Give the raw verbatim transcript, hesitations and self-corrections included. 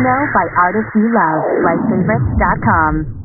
Know by artists you love. Play favorites dot com.